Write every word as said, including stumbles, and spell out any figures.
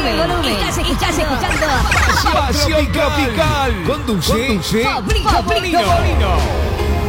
volumen, volumen. Estás escuchando, escuchando. Pasión Tropical. Conduce Fabricio Molino.